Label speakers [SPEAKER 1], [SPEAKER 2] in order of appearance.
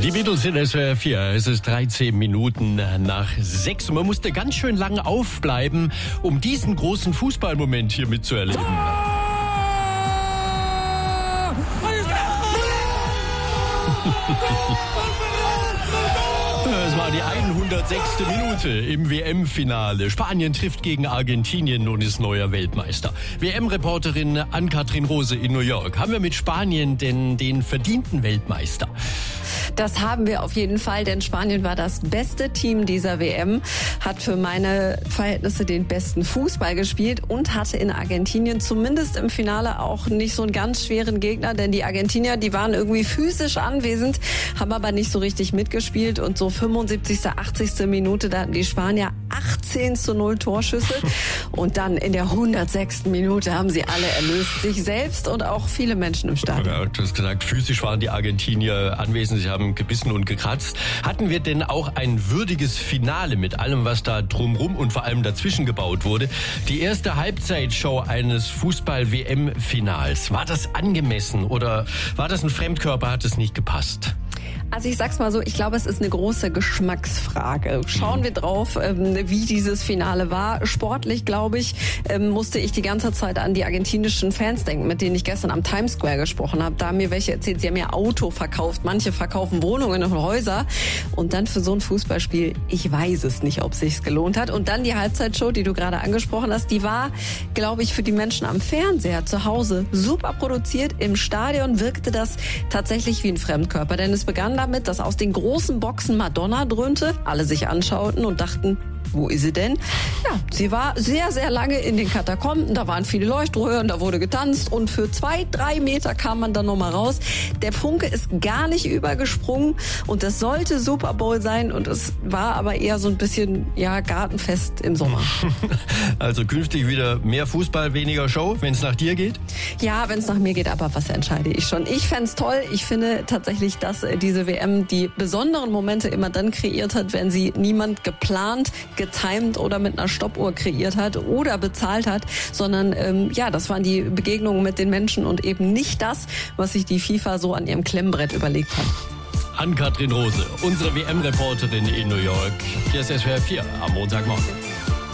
[SPEAKER 1] Die Beatles in SWR 4. Es ist 13 Minuten nach 6. Und man musste ganz schön lange aufbleiben, um diesen großen Fußballmoment hier mitzuerleben. Es war die 106. Minute im WM-Finale. Spanien trifft gegen Argentinien und ist neuer Weltmeister. WM-Reporterin Ann-Kathrin Rose in New York. Haben wir mit Spanien denn den verdienten Weltmeister?
[SPEAKER 2] Das haben wir auf jeden Fall, denn Spanien war das beste Team dieser WM, hat für meine Verhältnisse den besten Fußball gespielt und hatte in Argentinien zumindest im Finale auch nicht so einen ganz schweren Gegner, denn die Argentinier, die waren irgendwie physisch anwesend, haben aber nicht so richtig mitgespielt und so 75., 80. Minute, da hatten die Spanier 18:0 Torschüsse und dann in der 106. Minute haben sie alle erlöst, sich selbst und auch viele Menschen im Stadion.
[SPEAKER 1] Ja, du hast gesagt, physisch waren die Argentinier anwesend, sie haben gebissen und gekratzt. Hatten wir denn auch ein würdiges Finale mit allem, was da drumrum und vor allem dazwischen gebaut wurde? Die erste Halbzeitshow eines Fußball-WM-Finals, war das angemessen oder war das ein Fremdkörper, hat es nicht gepasst?
[SPEAKER 2] Also ich sag's mal so, ich glaube, es ist eine große Geschmacksfrage. Schauen wir drauf, wie dieses Finale war. Sportlich, glaube ich, musste ich die ganze Zeit an die argentinischen Fans denken, mit denen ich gestern am Times Square gesprochen habe. Da haben mir welche erzählt, sie haben ihr Auto verkauft. Manche verkaufen Wohnungen und Häuser. Und dann für so ein Fußballspiel, ich weiß es nicht, ob es sich gelohnt hat. Und dann die Halbzeitshow, die du gerade angesprochen hast, die war, glaube ich, für die Menschen am Fernseher zu Hause super produziert. Im Stadion wirkte das tatsächlich wie ein Fremdkörper, denn es begann damit, dass aus den großen Boxen Madonna dröhnte, alle sich anschauten und dachten, wo ist sie denn? Ja, sie war sehr, sehr lange in den Katakomben, da waren viele Leuchtröhren, da wurde getanzt und für 2-3 Meter kam man dann nochmal raus. Der Funke ist gar nicht übergesprungen und das sollte Super Bowl sein und es war aber eher so ein bisschen, ja, Gartenfest im Sommer.
[SPEAKER 1] Also künftig wieder mehr Fußball, weniger Show, wenn es nach dir geht?
[SPEAKER 2] Ja, wenn es nach mir geht, aber was entscheide ich schon? Ich fänd's toll. Ich finde tatsächlich, dass diese WM die besonderen Momente immer dann kreiert hat, wenn sie niemand geplant, getimed oder mit einer Stoppuhr kreiert hat oder bezahlt hat, sondern das waren die Begegnungen mit den Menschen und eben nicht das, was sich die FIFA so an ihrem Klemmbrett überlegt hat.
[SPEAKER 1] Ann-Kathrin Rose, unsere WM-Reporterin in New York. Hier ist SWR 4 am Montagmorgen.